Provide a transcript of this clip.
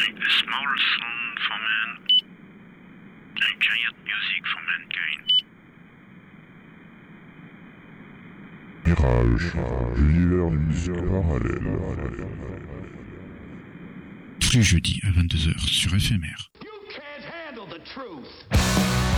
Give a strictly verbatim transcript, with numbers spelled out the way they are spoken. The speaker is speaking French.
A small song for man, a giant music for mankind. Mirage, l'univers de musique parallèle. Tous les jeudis à vingt-deux heures sur F M R.